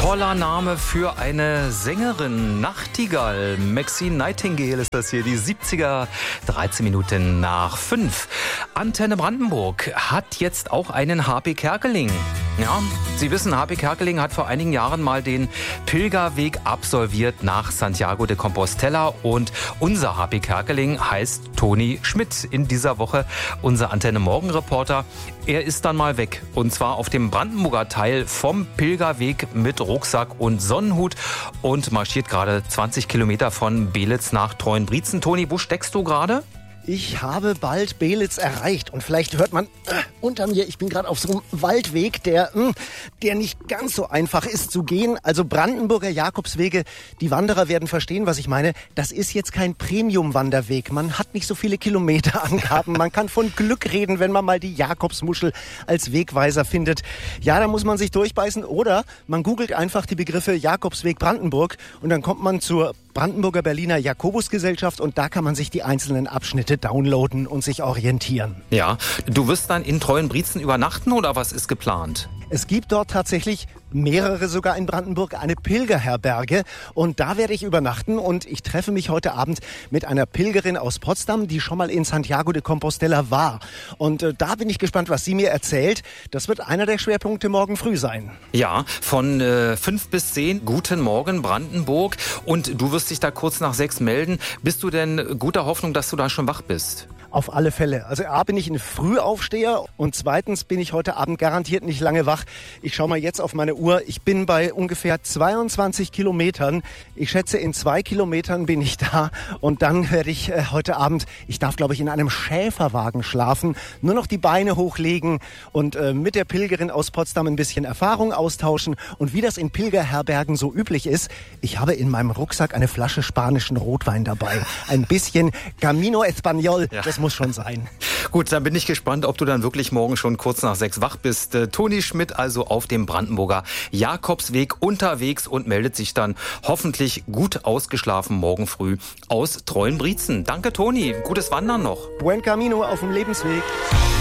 Toller Name für eine Sängerin, Nachtigall. Maxine Nightingale ist das hier, die 70er, 13 Minuten nach 5. Antenne Brandenburg hat jetzt auch einen HP Kerkeling. Ja, Sie wissen, HP Kerkeling hat vor einigen Jahren mal den Pilgerweg absolviert nach Santiago de Compostela und unser HP Kerkeling heißt Toni Schmidt. In dieser Woche unser Antenne Morgen Reporter. Er ist dann mal weg und zwar auf dem Brandenburger Teil vom Pilgerweg mit Rucksack und Sonnenhut und marschiert gerade 20 Kilometer von Belitz nach Treuenbrietzen. Toni, wo steckst du gerade? Ich habe bald Belitz erreicht und vielleicht hört man unter mir, ich bin gerade auf so einem Waldweg, der nicht ganz so einfach ist zu gehen. Also Brandenburger Jakobswege, die Wanderer werden verstehen, was ich meine. Das ist jetzt kein Premium-Wanderweg. Man hat nicht so viele Kilometerangaben. Man kann von Glück reden, wenn man mal die Jakobsmuschel als Wegweiser findet. Ja, da muss man sich durchbeißen oder man googelt einfach die Begriffe Jakobsweg Brandenburg und dann kommt man zur Brandenburger Berliner Jakobusgesellschaft und da kann man sich die einzelnen Abschnitte downloaden und sich orientieren. Ja, du wirst dann in Treuenbrietzen übernachten oder was ist geplant? Es gibt dort tatsächlich mehrere sogar in Brandenburg, eine Pilgerherberge und da werde ich übernachten und ich treffe mich heute Abend mit einer Pilgerin aus Potsdam, die schon mal in Santiago de Compostela war und da bin ich gespannt, was sie mir erzählt. Das wird einer der Schwerpunkte morgen früh sein. Ja, von 5 bis 10, guten Morgen Brandenburg und du wirst dich da kurz nach 6 melden. Bist du denn guter Hoffnung, dass du da schon wach bist? Auf alle Fälle. Also A, bin ich ein Frühaufsteher und zweitens bin ich heute Abend garantiert nicht lange wach. Ich schaue mal jetzt auf meine Uhr. Ich bin bei ungefähr 22 Kilometern. Ich schätze, in 2 Kilometern bin ich da und dann werde ich heute Abend, ich darf glaube ich in einem Schäferwagen schlafen, nur noch die Beine hochlegen und mit der Pilgerin aus Potsdam ein bisschen Erfahrung austauschen und wie das in Pilgerherbergen so üblich ist, ich habe in meinem Rucksack eine Flasche spanischen Rotwein dabei. Ein bisschen Camino Español. Ja. Das muss schon sein. Gut, dann bin ich gespannt, ob du dann wirklich morgen schon kurz nach 6 wach bist. Toni Schmidt also auf dem Brandenburger Jakobsweg unterwegs und meldet sich dann hoffentlich gut ausgeschlafen morgen früh aus Treuenbrietzen. Danke, Toni. Gutes Wandern noch. Buen Camino auf dem Lebensweg.